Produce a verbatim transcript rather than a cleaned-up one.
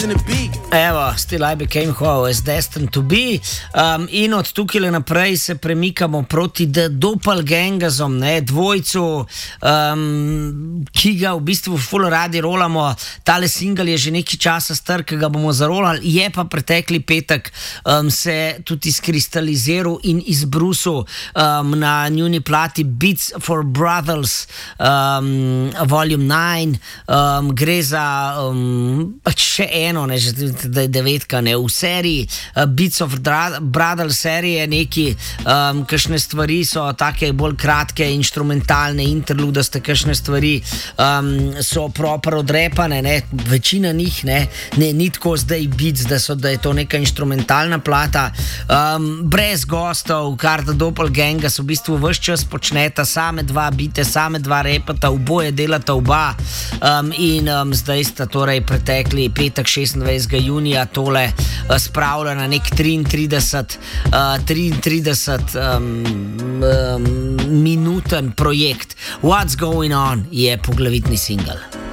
destined to be. Evo, Still I Became Who I Was Destined to Be. Um, in od tukaj naprej se premikamo proti The Doppelgangerzom, ne, dvojcu, um, ki ga v bistvu full radi rolamo. Tale single je že nekaj časa star, ki ga bomo zarolali, je pa pretekli petek um, se tudi izkristaliziral in izbrusil um, na njuni plati Beats for Brothers um, Volume nine. Um, gre za um, še eno, ne, že devetka, ne, v seriji uh, Beats of Dra- Brothers serije neki, um, kakšne stvari so take bolj kratke, inštrumentalne, interludaste, kakšne stvari um, so proper odrepane, ne, večina njih, ne, ne, ni tako zdaj Beats, da, so, da je to neka inštrumentalna plata, um, brez gostov, kar da Doppelgangers v bistvu ves čas počneta, same dva bite, same dva repata, oboje delata oba um, in um, zdaj sta torej pretekli petek šestindvajsetega junija tole uh, spravlja na nek triintrideset, uh, triintrideset um, um, minuten projekt. What's Going On je poglavitni single.